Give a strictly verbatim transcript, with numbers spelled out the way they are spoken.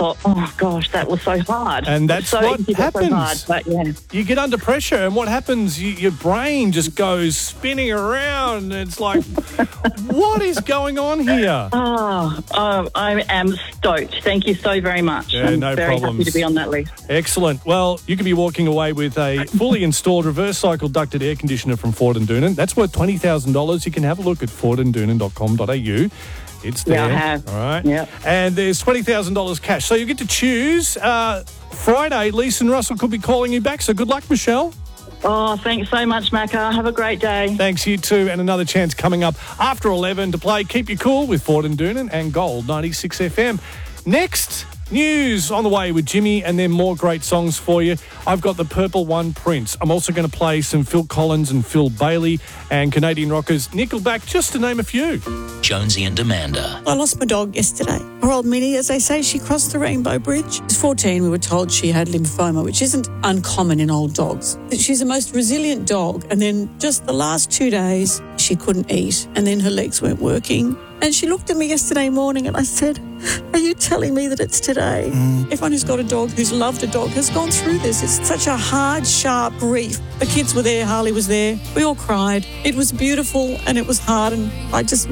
thought, oh, gosh, that was so hard. And that's so what easy, but happens. So hard, but yeah. You get under pressure, and what happens? You, your brain just goes spinning around. It's like, what is going on here? Oh, oh, I am stoked. Thank you so very much. Yeah, I'm no very problems. happy to be on that list. Excellent. Well, you could be walking away with a fully installed reverse cycle ducted air conditioner from Ford and Doonan. That's worth twenty thousand dollars. You can have a look at ford and doonan dot com dot a u. It's there. Yeah, I have. All right. Yep. And there's twenty thousand dollars cash. So you get to choose. Uh, Friday, Lisa and Russell could be calling you back. So good luck, Michelle. Oh, thanks so much, Macca. Have a great day. Thanks, you too. And another chance coming up after eleven to play Keep You Cool with Ford and Doonan and Gold ninety-six F M. Next, news on the way with Jimmy, and then more great songs for you. I've got the Purple One Prince. I'm also going to play some Phil Collins and Phil Bailey and Canadian rockers Nickelback, just to name a few. Jonesy and Amanda. I lost my dog yesterday. Poor old Minnie, as they say, she crossed the Rainbow Bridge. She was fourteen. We were told she had lymphoma, which isn't uncommon in old dogs. She's the most resilient dog. And then just the last two days, she couldn't eat. And then her legs weren't working. And she looked at me yesterday morning and I said, are you telling me that it's today? Mm. Everyone who's got a dog, who's loved a dog, has gone through this. It's such a hard, sharp grief. The kids were there, Harley was there. We all cried. It was beautiful and it was hard, and I just